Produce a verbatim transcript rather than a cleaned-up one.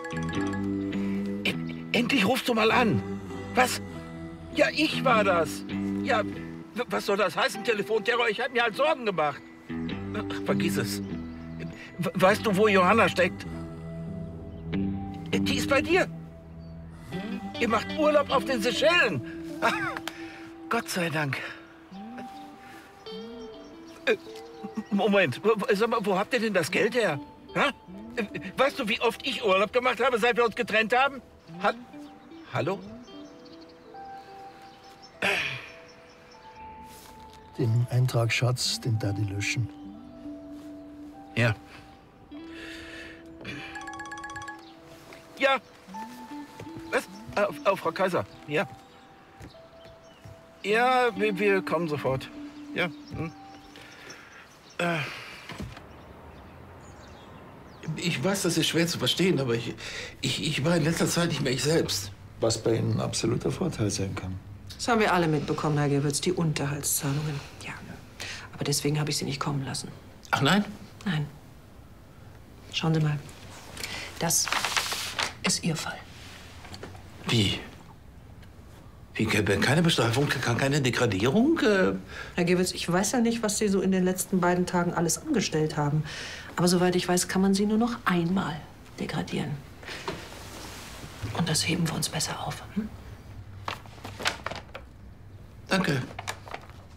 Endlich rufst du mal an. Was? Ja, ich war das. Ja, was soll das heißen, Telefonterror? Ich habe mir halt Sorgen gemacht. Ach, vergiss es. Weißt du, wo Johanna steckt? Die ist bei dir. Ihr macht Urlaub auf den Seychellen. Ach, Gott sei Dank. Äh, Moment, sag mal, wo habt ihr denn das Geld her? Ha? Weißt du, wie oft ich Urlaub gemacht habe, seit wir uns getrennt haben? Ha Hallo? Den Eintrag Schatz, den da die löschen. Ja. Ja. Was? Auf, auf Frau Kaiser. Ja. Ja, wir, wir kommen sofort. Ja. Hm. Äh. Ich weiß, das ist schwer zu verstehen, aber ich, ich, ich war in letzter Zeit nicht mehr ich selbst. Was bei Ihnen ein absoluter Vorteil sein kann. Das haben wir alle mitbekommen, Herr Gewürz, die Unterhaltszahlungen. Ja. Aber deswegen habe ich Sie nicht kommen lassen. Ach nein? Nein. Schauen Sie mal. Das ist Ihr Fall. Wie? Wie, keine Bestrafung, keine Degradierung? Äh Herr Gewürz, ich weiß ja nicht, was Sie so in den letzten beiden Tagen alles angestellt haben. Aber soweit ich weiß, kann man Sie nur noch einmal degradieren. Und das heben wir uns besser auf. Hm? Danke.